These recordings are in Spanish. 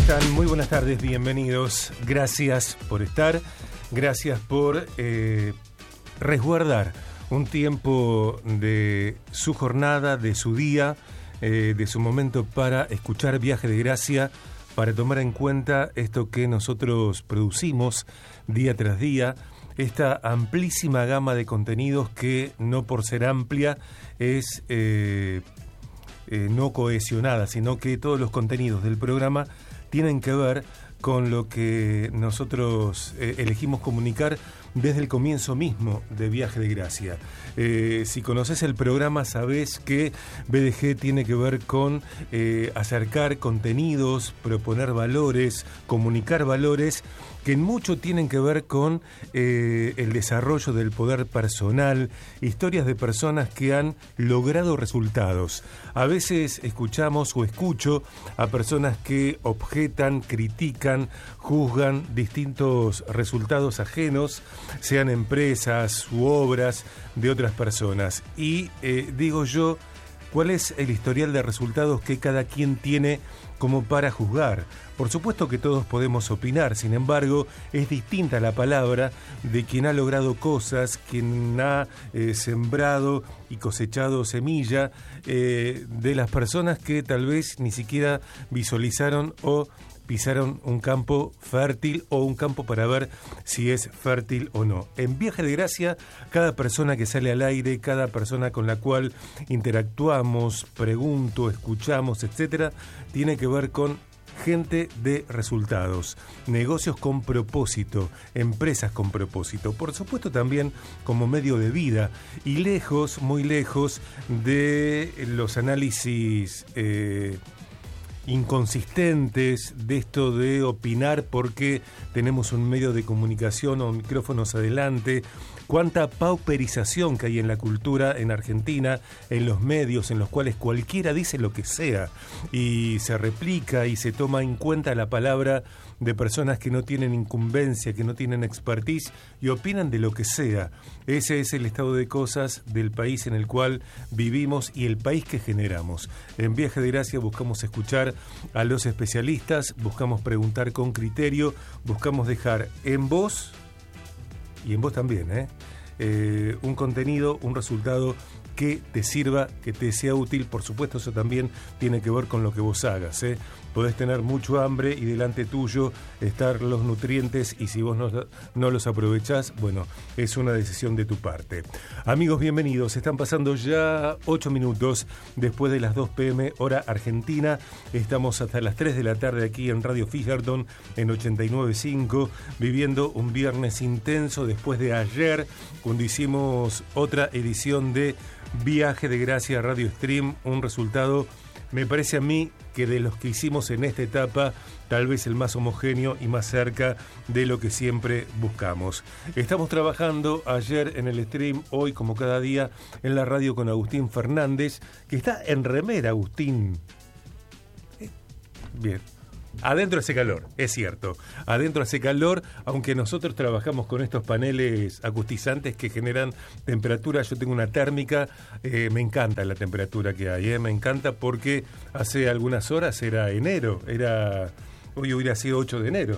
están? Muy buenas tardes, bienvenidos. Gracias por estar, gracias por resguardar un tiempo de su jornada, de su día, de su momento para escuchar Viaje de Gracia, para tomar en cuenta esto que nosotros producimos día tras día, esta amplísima gama de contenidos que no por ser amplia es no cohesionada, sino que todos los contenidos del programa tienen que ver con lo que nosotros elegimos comunicar desde el comienzo mismo de Viaje de Gracia. Si conoces el programa, sabés que BDG tiene que ver con acercar contenidos, proponer valores, comunicar valores que en mucho tienen que ver con el desarrollo del poder personal, historias de personas que han logrado resultados. A veces escuchamos o escucho a personas que objetan, critican, juzgan distintos resultados ajenos, sean empresas u obras de otras personas. Y digo yo, ¿cuál es el historial de resultados que cada quien tiene como para juzgar? Por supuesto que todos podemos opinar, sin embargo, es distinta la palabra de quien ha logrado cosas, quien ha sembrado y cosechado semilla, de las personas que tal vez ni siquiera visualizaron o pisaron un campo fértil o un campo para ver si es fértil o no. En Viaje de Gracia, cada persona que sale al aire, cada persona con la cual interactuamos, pregunto, escuchamos, etcétera, tiene que ver con gente de resultados, negocios con propósito, empresas con propósito, por supuesto también como medio de vida y lejos, muy lejos de los análisis inconsistentes de esto de opinar porque tenemos un medio de comunicación o micrófonos adelante. Cuánta pauperización que hay en la cultura en Argentina, en los medios en los cuales cualquiera dice lo que sea y se replica y se toma en cuenta la palabra de personas que no tienen incumbencia, que no tienen expertise y opinan de lo que sea. Ese es el estado de cosas del país en el cual vivimos y el país que generamos. En Viaje de Gracia buscamos escuchar a los especialistas, buscamos preguntar con criterio, buscamos dejar en vos y en vos también, un contenido, un resultado que te sirva, que te sea útil. Por supuesto, eso también tiene que ver con lo que vos hagas, Podés tener mucho hambre y delante tuyo estar los nutrientes y si vos no los aprovechás, bueno, es una decisión de tu parte. Amigos, bienvenidos. Están pasando ya 8 minutos después de las 2 p.m. hora argentina. Estamos hasta las 3 de la tarde aquí en Radio Fisherton en 89.5, viviendo un viernes intenso después de ayer, cuando hicimos otra edición de Viaje de Gracia Radio Stream, un resultado, me parece a mí, que de los que hicimos en esta etapa, tal vez el más homogéneo y más cerca de lo que siempre buscamos. Estamos trabajando ayer en el stream, hoy como cada día en la radio con Agustín Fernández, que está en remera, Agustín. Bien. Adentro hace calor, es cierto. Adentro hace calor, aunque nosotros trabajamos con estos paneles acustizantes que generan temperatura. Yo tengo una térmica, me encanta la temperatura que hay, me encanta porque hace algunas horas era enero, hoy hubiera sido 8 de enero.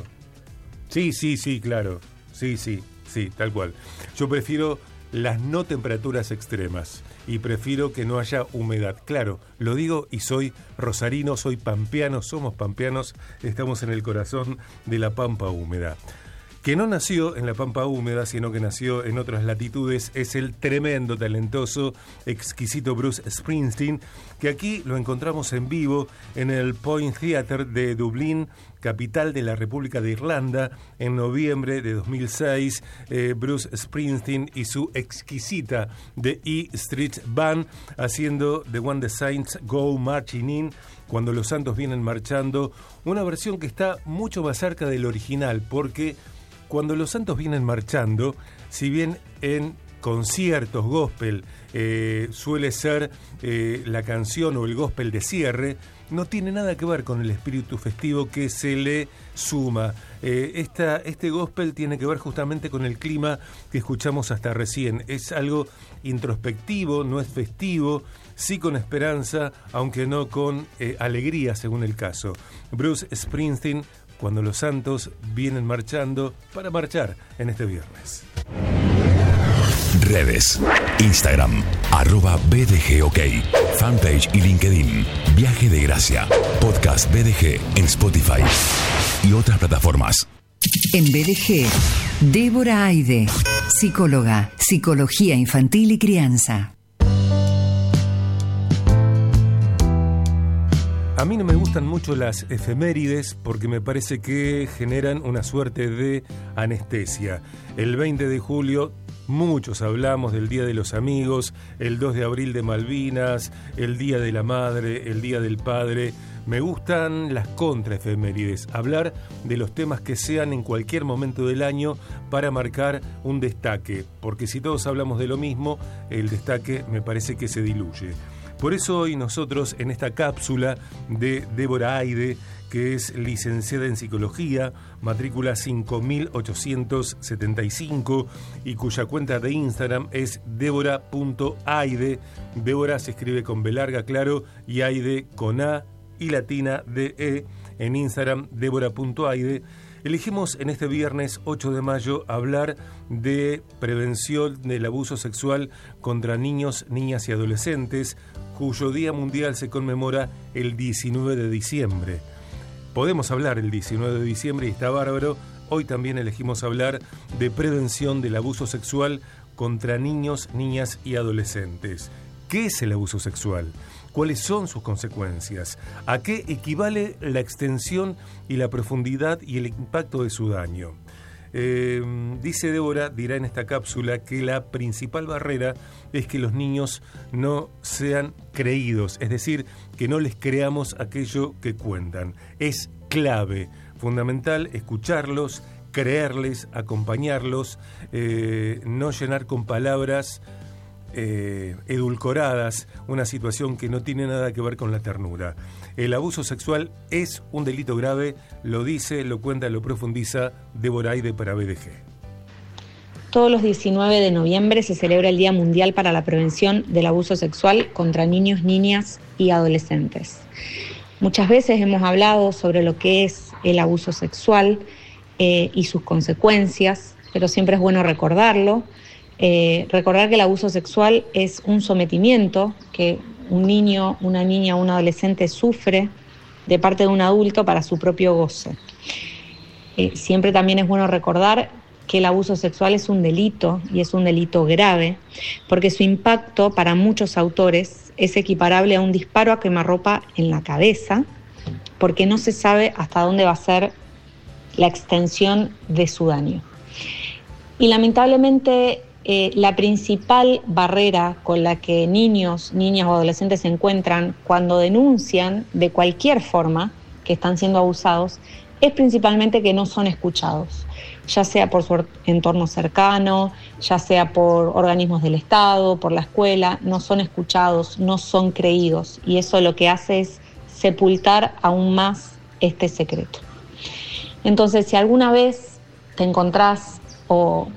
Sí, claro, sí, tal cual. Yo prefiero las no temperaturas extremas y prefiero que no haya humedad. Claro, lo digo y soy rosarino, soy pampeano, somos pampeanos, estamos en el corazón de la pampa húmeda. Que no nació en la pampa húmeda, sino que nació en otras latitudes, es el tremendo, talentoso, exquisito Bruce Springsteen, que aquí lo encontramos en vivo en el Point Theatre de Dublín, capital de la República de Irlanda, en noviembre de 2006. Bruce Springsteen y su exquisita The E Street Band haciendo The When the Saints Go Marching In, cuando los santos vienen marchando, una versión que está mucho más cerca del original, porque cuando los santos vienen marchando, si bien en conciertos gospel suele ser la canción o el gospel de cierre, no tiene nada que ver con el espíritu festivo que se le suma. Este gospel tiene que ver justamente con el clima que escuchamos hasta recién. Es algo introspectivo, no es festivo, sí con esperanza, aunque no con alegría según el caso. Bruce Springsteen, cuando los santos vienen marchando para marchar en este viernes. Redes, Instagram, @BDGOK, fanpage y LinkedIn, Viaje de Gracia, podcast BDG en Spotify y otras plataformas. En BDG, Débora Aide, psicóloga, psicología infantil y crianza. A mí no me gustan mucho las efemérides porque me parece que generan una suerte de anestesia. El 20 de julio muchos hablamos del Día de los Amigos, el 2 de abril de Malvinas, el Día de la Madre, el Día del Padre. Me gustan las contraefemérides, hablar de los temas que sean en cualquier momento del año para marcar un destaque, porque si todos hablamos de lo mismo, el destaque me parece que se diluye. Por eso hoy nosotros en esta cápsula de Débora Aide, que es licenciada en Psicología, matrícula 5875 y cuya cuenta de Instagram es Débora.aide. Débora se escribe con B larga, claro, y Aide con A y latina DE. En Instagram, Débora.aide. Elegimos en este viernes 8 de mayo hablar de prevención del abuso sexual contra niños, niñas y adolescentes, cuyo Día Mundial se conmemora el 19 de diciembre. Podemos hablar el 19 de diciembre y está bárbaro. Hoy también elegimos hablar de prevención del abuso sexual contra niños, niñas y adolescentes. ¿Qué es el abuso sexual? ¿Cuáles son sus consecuencias? ¿A qué equivale la extensión y la profundidad y el impacto de su daño? Dice Débora, dirá en esta cápsula, que la principal barrera es que los niños no sean creídos, es decir, que no les creamos aquello que cuentan. Es clave, fundamental, escucharlos, creerles, acompañarlos, no llenar con palabras edulcoradas una situación que no tiene nada que ver con la ternura. El abuso sexual es un delito grave, lo dice, lo cuenta, lo profundiza Débora Aide para BDG. Todos los 19 de noviembre se celebra el Día Mundial para la Prevención del Abuso Sexual contra niños, niñas y adolescentes. Muchas veces hemos hablado sobre lo que es el abuso sexual y sus consecuencias, pero siempre es bueno recordarlo. Recordar que el abuso sexual es un sometimiento que un niño, una niña o un adolescente sufre de parte de un adulto para su propio goce. Siempre también es bueno recordar que el abuso sexual es un delito y es un delito grave porque su impacto para muchos autores es equiparable a un disparo a quemarropa en la cabeza porque no se sabe hasta dónde va a ser la extensión de su daño. Y lamentablemente la principal barrera con la que niños, niñas o adolescentes se encuentran cuando denuncian de cualquier forma que están siendo abusados es principalmente que no son escuchados, ya sea por su entorno cercano, ya sea por organismos del Estado, por la escuela, no son escuchados, no son creídos y eso lo que hace es sepultar aún más este secreto. Entonces, si alguna vez te encontrás o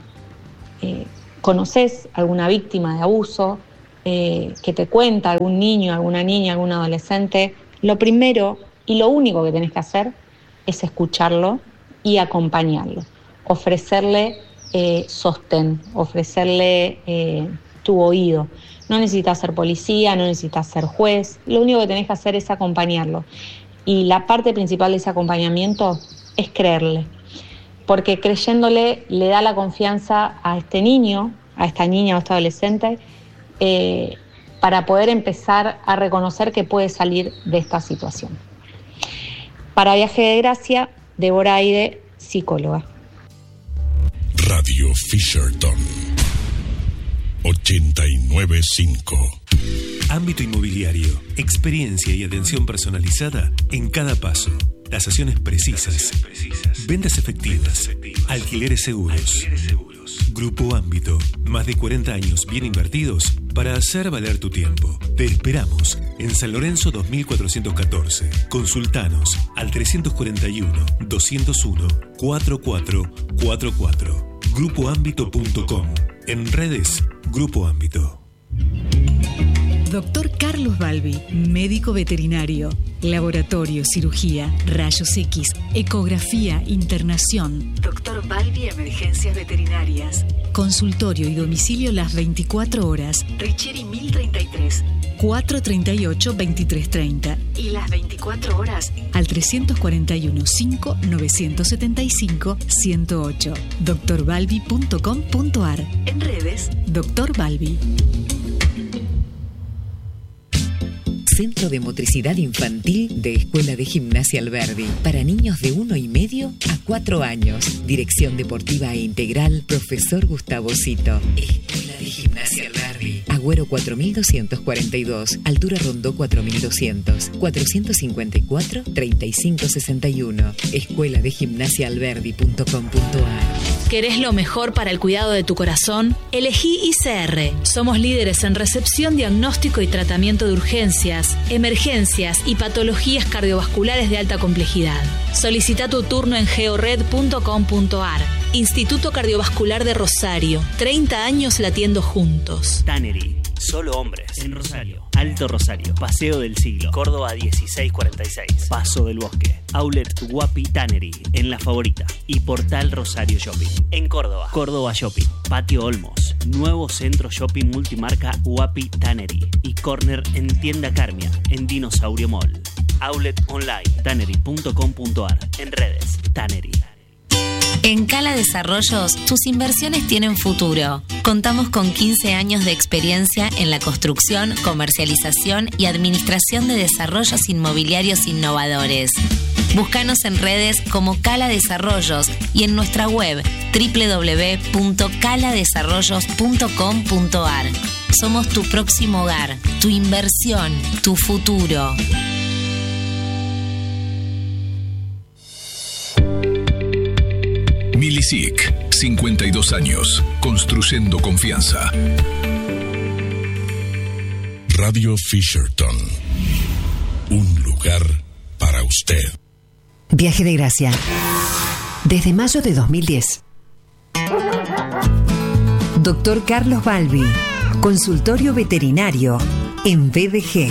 conoces alguna víctima de abuso, que te cuenta algún niño, alguna niña, algún adolescente, lo primero y lo único que tenés que hacer es escucharlo y acompañarlo, ofrecerle sostén, ofrecerle tu oído. No necesitas ser policía, no necesitas ser juez, lo único que tenés que hacer es acompañarlo. Y la parte principal de ese acompañamiento es creerle, porque creyéndole le da la confianza a este niño, a esta niña o a este adolescente, para poder empezar a reconocer que puede salir de esta situación. Para Viaje de Gracia, Débora Aide, psicóloga. Radio Fisherton 89.5. Ámbito inmobiliario, experiencia y atención personalizada en cada paso. Tasaciones precisas, ventas efectivas, alquileres seguros. años. Grupo Ámbito, más de 40 años bien invertidos para hacer valer tu tiempo. Te esperamos en San Lorenzo 2414. Consultanos al 341-201-4444. Grupoámbito.com. En redes, Grupo Ámbito. Doctor Carlos Balbi, médico veterinario, laboratorio, cirugía, rayos X, ecografía, internación. Doctor Balbi, emergencias veterinarias. Consultorio y domicilio las 24 horas. Richieri 1033, 438-2330. Y las 24 horas al 341-5-975-108. drbalbi.com.ar. En redes, Doctor Balbi. Centro de Motricidad Infantil de Escuela de Gimnasia Alberdi. Para niños de 1,5 a 4 años. Dirección Deportiva e Integral, Profesor Gustavo Cito. Escuela de Gimnasia Alberdi. Agüero 4242. Altura Rondó 4200. 454-3561. Escuela de Gimnasiaalberdi.com.ar. ¿Querés lo mejor para el cuidado de tu corazón? Elegí ICR. Somos líderes en recepción, diagnóstico y tratamiento de urgencias, emergencias y patologías cardiovasculares de alta complejidad. Solicita tu turno en geored.com.ar. Instituto Cardiovascular de Rosario. 30 años latiendo juntos. Tannery. Solo hombres. En Rosario. Alto Rosario. Paseo del Siglo. Córdoba 1646. Paso del Bosque. Outlet Guapi Tannery. En La Favorita. Y Portal Rosario Shopping. En Córdoba. Córdoba Shopping. Patio Olmos. Nuevo centro shopping multimarca Guapi Tannery. Y corner en Tienda Carmia. En Dinosaurio Mall. Outlet online. Tannery.com.ar. En redes. Tannery. En Cala Desarrollos, tus inversiones tienen futuro. Contamos con 15 años de experiencia en la construcción, comercialización y administración de desarrollos inmobiliarios innovadores. Búscanos en redes como Cala Desarrollos y en nuestra web www.caladesarrollos.com.ar. Somos tu próximo hogar, tu inversión, tu futuro. Milisic, 52 años, construyendo confianza. Radio Fisherton, un lugar para usted. Viaje de Gracia. Desde mayo de 2010. Doctor Carlos Balbi, consultorio veterinario en BDG.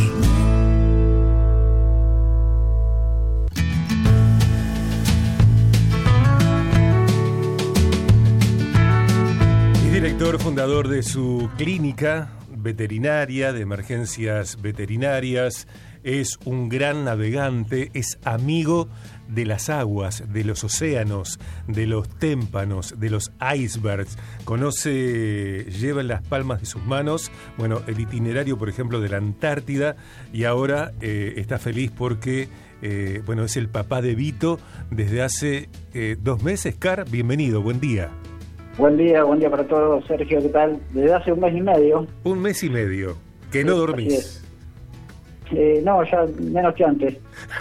Director fundador de su clínica veterinaria, de emergencias veterinarias, es un gran navegante, es amigo de las aguas, de los océanos, de los témpanos, de los icebergs. Conoce, lleva en las palmas de sus manos, bueno, el itinerario, por ejemplo, de la Antártida, y ahora está feliz porque, bueno, es el papá de Vito desde hace 2 meses. Car, bienvenido, buen día. Buen día para todos. Sergio, ¿qué tal? Desde hace 1 mes y medio. 1 mes y medio, que no dormís. No, ya menos que antes.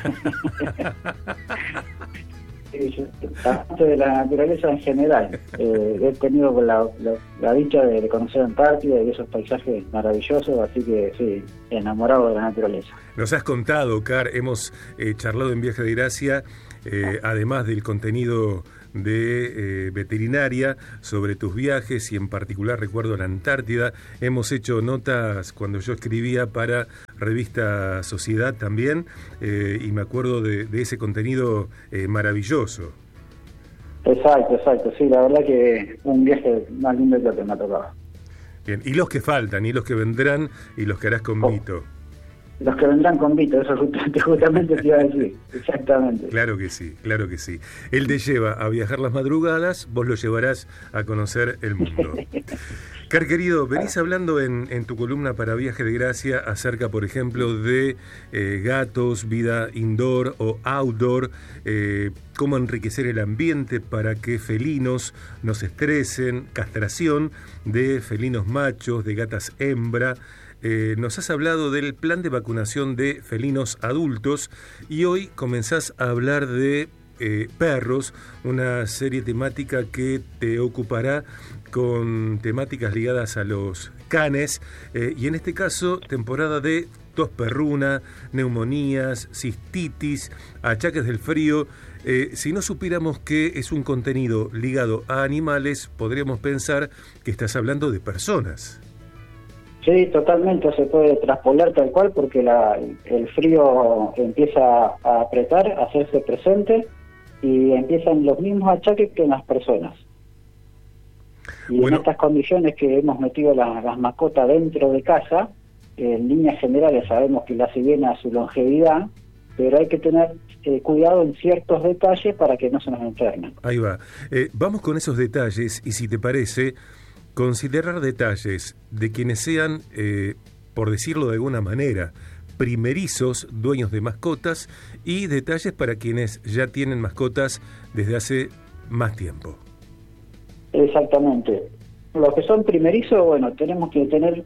De la naturaleza en general. He tenido la dicha de conocer Antártida y esos paisajes maravillosos, así que sí, enamorado de la naturaleza. Nos has contado, Car, hemos charlado en Viaje de Gracia, además del contenido de veterinaria, sobre tus viajes y en particular recuerdo la Antártida. Hemos hecho notas cuando yo escribía para revista Sociedad también, y me acuerdo de ese contenido maravilloso. Exacto, sí, la verdad que un viaje más lindo que lo que me ha tocado. Bien, y los que faltan, y los que vendrán, y los que harás con Vito. Los que vendrán con Vito, eso justamente te iba a decir, exactamente. Claro que sí. Él te lleva a viajar las madrugadas, vos lo llevarás a conocer el mundo. Car, querido, venís hablando en tu columna para Viaje de Gracia acerca, por ejemplo, de gatos, vida indoor o outdoor, cómo enriquecer el ambiente para que felinos no se estresen, castración de felinos machos, de gatas hembra. Nos has hablado del plan de vacunación de felinos adultos y hoy comenzás a hablar de perros, una serie temática que te ocupará con temáticas ligadas a los canes, y en este caso temporada de tos perruna, neumonías, cistitis, achaques del frío. Si no supiéramos que es un contenido ligado a animales, podríamos pensar que estás hablando de personas. Sí, totalmente, se puede traspolar tal cual porque el frío empieza a apretar, a hacerse presente y empiezan los mismos achaques que en las personas. Y bueno, en estas condiciones que hemos metido las mascotas dentro de casa, en líneas generales sabemos que le hace bien a su longevidad, pero hay que tener cuidado en ciertos detalles para que no se nos enfermen. Ahí va. Vamos con esos detalles y si te parece, considerar detalles de quienes sean, por decirlo de alguna manera, primerizos dueños de mascotas y detalles para quienes ya tienen mascotas desde hace más tiempo. Exactamente. Los que son primerizos, bueno, tenemos que tener,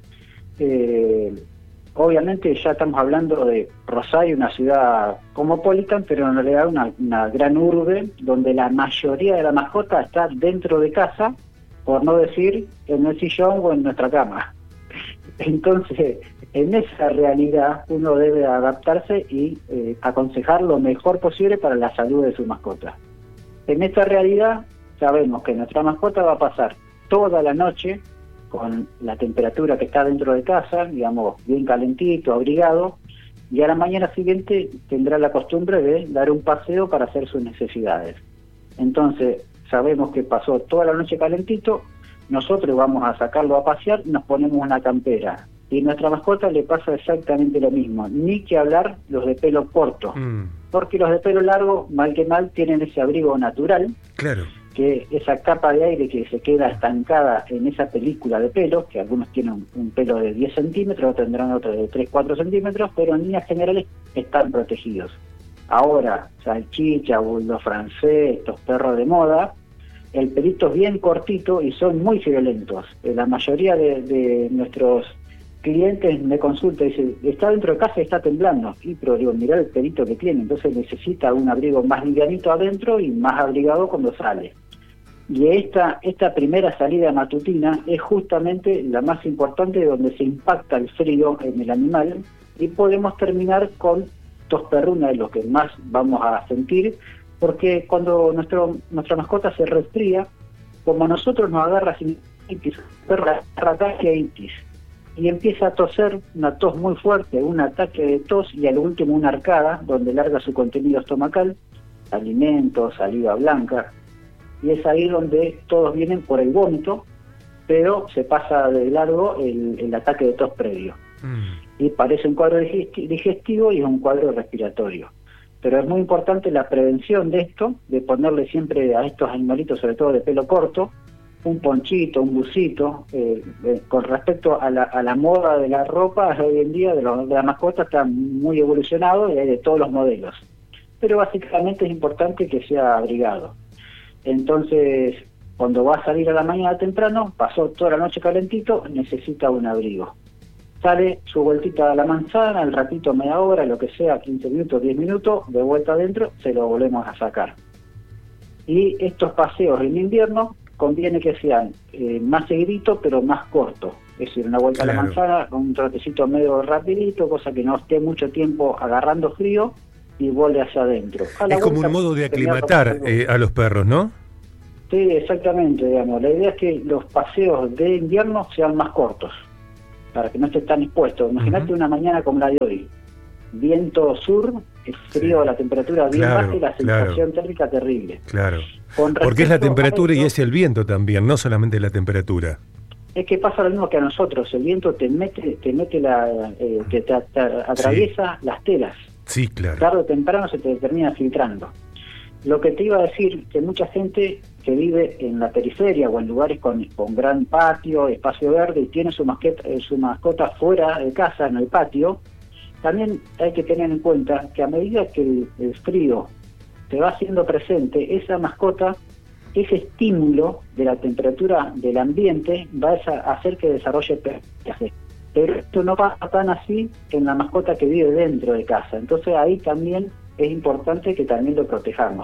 obviamente ya estamos hablando de Rosario, una ciudad cosmopolita, pero en realidad una gran urbe donde la mayoría de la mascota está dentro de casa, por no decir en el sillón o en nuestra cama. Entonces, en esa realidad uno debe adaptarse y aconsejar lo mejor posible para la salud de su mascota. En esta realidad sabemos que nuestra mascota va a pasar toda la noche con la temperatura que está dentro de casa, digamos, bien calentito, abrigado, y a la mañana siguiente tendrá la costumbre de dar un paseo para hacer sus necesidades. Entonces, sabemos que pasó toda la noche calentito, nosotros vamos a sacarlo a pasear, nos ponemos una campera. Y a nuestra mascota le pasa exactamente lo mismo, ni que hablar los de pelo corto, porque los de pelo largo, mal que mal, tienen ese abrigo natural, claro, que esa capa de aire que se queda estancada en esa película de pelo, que algunos tienen un pelo de 10 centímetros, otros tendrán otro de 3-4 centímetros, pero en líneas generales están protegidos. Ahora, salchicha, bulldog francés, estos perros de moda, el pelito es bien cortito y son muy violentos. La mayoría de nuestros clientes me consultan y dicen, está dentro de casa y está temblando. Y pero digo, mirá el pelito que tiene, entonces necesita un abrigo más livianito adentro y más abrigado cuando sale. Y esta primera salida matutina es justamente la más importante, donde se impacta el frío en el animal y podemos terminar con tos perruna, de lo que más vamos a sentir, porque cuando nuestra mascota se resfría, como a nosotros nos agarra sinusitis, el perro agarra taquitis y empieza a toser, una tos muy fuerte, un ataque de tos y al último una arcada donde larga su contenido estomacal, alimentos, saliva blanca, y es ahí donde todos vienen por el vómito, pero se pasa de largo el ataque de tos previo. Y parece un cuadro digestivo y es un cuadro respiratorio. Pero es muy importante la prevención de esto, de ponerle siempre a estos animalitos, sobre todo de pelo corto, un ponchito, un busito. Con respecto a la moda de la ropa, hoy en día de la mascota está muy evolucionado y hay de todos los modelos. Pero básicamente es importante que sea abrigado. Entonces, cuando va a salir a la mañana temprano, pasó toda la noche calentito, necesita un abrigo. Sale su vueltita a la manzana, al ratito, media hora, lo que sea, 15 minutos, 10 minutos, de vuelta adentro, se lo volvemos a sacar. Y estos paseos en invierno conviene que sean más seguiditos, pero más cortos. Es decir, una vuelta a la manzana, un trotecito medio rapidito, cosa que no esté mucho tiempo agarrando frío y vuelve hacia adentro. Es como un modo de aclimatar a los perros, ¿no? Sí, exactamente, digamos. La idea es que los paseos de invierno sean más cortos, para que no esté tan expuesto. Imagínate una mañana como la de hoy, viento sur, es frío, la temperatura bien baja y la sensación térmica terrible. Claro, porque es la temperatura y es el viento también, no solamente la temperatura. Es que pasa lo mismo que a nosotros, el viento te mete te atraviesa las telas. Sí, claro. Tarde o temprano se te termina filtrando. Lo que te iba a decir, que mucha gente que vive en la periferia o en lugares con gran patio, espacio verde y tiene su mascota fuera de casa, en el patio, también hay que tener en cuenta que a medida que el frío se va haciendo presente, esa mascota, ese estímulo de la temperatura del ambiente va a hacer que desarrolle percaje. Pero esto no pasa tan así en la mascota que vive dentro de casa. Entonces ahí también es importante que también lo protejamos.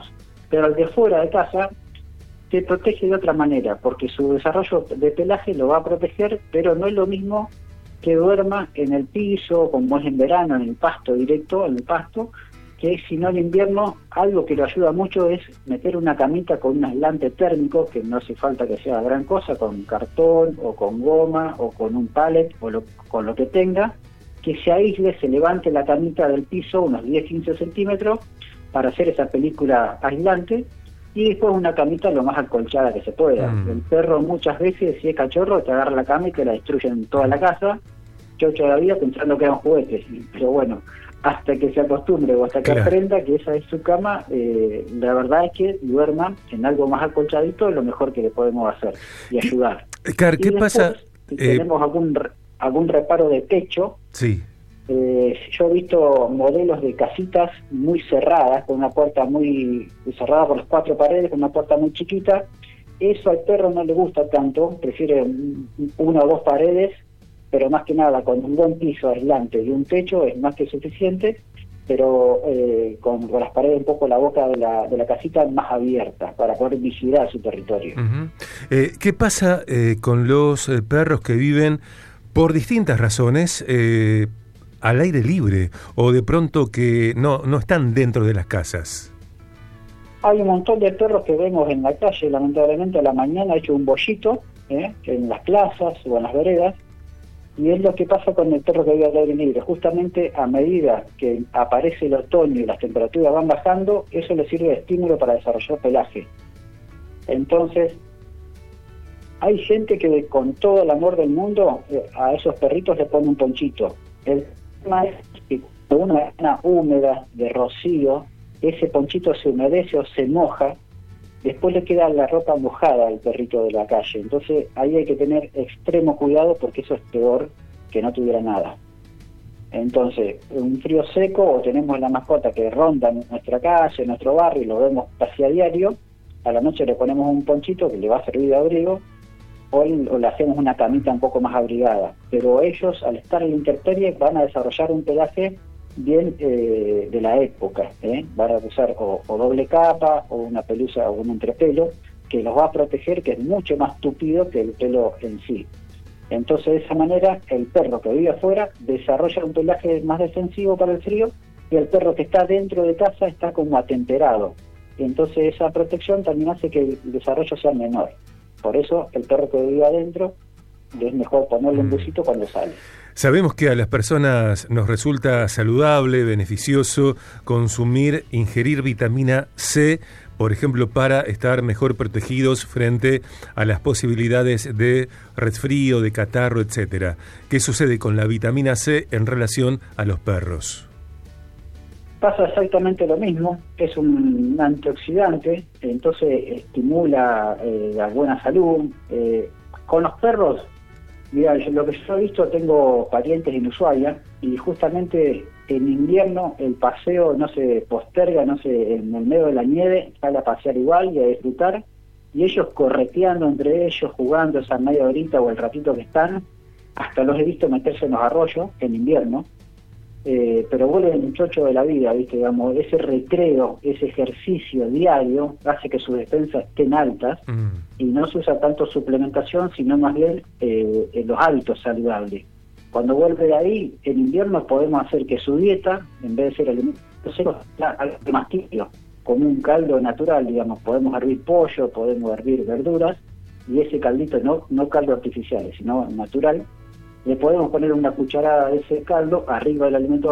Pero el de fuera de casa se protege de otra manera, porque su desarrollo de pelaje lo va a proteger, pero no es lo mismo que duerma en el piso, como es en verano, en el pasto directo, en el pasto, que si no en invierno. Algo que lo ayuda mucho es meter una camita con un aislante térmico, que no hace falta que sea gran cosa, con cartón o con goma o con un pallet o con lo que tenga, que se aísle, se levante la camita del piso unos 10-15 centímetros para hacer esa película aislante, y después una camita lo más acolchada que se pueda. El perro muchas veces, si es cachorro, te agarra la cama y te la destruye en toda la casa, chocho de la vida pensando que eran juguetes. Pero bueno, hasta que se acostumbre o hasta que aprenda que esa es su cama, la verdad es que duerma en algo más acolchadito, es lo mejor que le podemos hacer y ayudar. Car, ¿qué pasa? Si tenemos algún reparo de techo, sí. Yo he visto modelos de casitas muy cerradas, con una puerta muy cerrada por las 4 paredes, con una puerta muy chiquita. Eso al perro no le gusta tanto, prefiere 1 o 2 paredes, pero más que nada con un buen piso aislante y un techo es más que suficiente, pero con las paredes un poco la boca de la casita más abierta para poder vigilar su territorio. ¿Qué pasa con los perros que viven por distintas razones al aire libre o de pronto que no están dentro de las casas? Hay un montón de perros que vemos en la calle, lamentablemente a la mañana hecho un bollito en las plazas o en las veredas, y es lo que pasa con el perro que vive al aire libre. Justamente a medida que aparece el otoño y las temperaturas van bajando, eso le sirve de estímulo para desarrollar pelaje. Entonces, hay gente que con todo el amor del mundo a esos perritos le pone un ponchito. El tema es que con una arena húmeda de rocío, ese ponchito se humedece o se moja, después le queda la ropa mojada al perrito de la calle. Entonces ahí hay que tener extremo cuidado, porque eso es peor que no tuviera nada. Entonces, un frío seco, o tenemos la mascota que ronda en nuestra calle, en nuestro barrio, y lo vemos casi a diario, a la noche le ponemos un ponchito que le va a servir de abrigo, o le hacemos una camita un poco más abrigada. Pero ellos, al estar en la intemperie, van a desarrollar un pelaje bien de la época, van a usar o doble capa o una pelusa o un entrepelo que los va a proteger, que es mucho más tupido que el pelo en sí. Entonces, de esa manera, el perro que vive afuera desarrolla un pelaje más defensivo para el frío, y el perro que está dentro de casa está como atemperado. Entonces esa protección también hace que el desarrollo sea menor. Por eso el perro que vive adentro es mejor ponerle un busito cuando sale. Sabemos que a las personas nos resulta saludable, beneficioso ingerir vitamina C, por ejemplo, para estar mejor protegidos frente a las posibilidades de resfrío, de catarro, etcétera. ¿Qué sucede con la vitamina C en relación a los perros? Pasa exactamente lo mismo, es un antioxidante, entonces estimula la buena salud. Con los perros, mira, lo que yo he visto, tengo parientes en Ushuaia, y justamente en invierno el paseo no se posterga, en el medio de la nieve sale a pasear igual y a disfrutar, y ellos correteando entre ellos, jugando esa media horita o el ratito que están, hasta los he visto meterse en los arroyos en invierno. Pero vuelven un chocho de la vida, ¿viste? Digamos, ese recreo, ese ejercicio diario hace que sus defensas estén altas y no se usa tanto suplementación, sino más bien los hábitos saludables. Cuando vuelve de ahí, en invierno podemos hacer que su dieta, en vez de ser alimentos secos, sea algo más tibio, como un caldo natural, digamos. Podemos hervir pollo, podemos hervir verduras, y ese caldito, no caldo artificial, sino natural, le podemos poner una cucharada de ese caldo arriba del alimento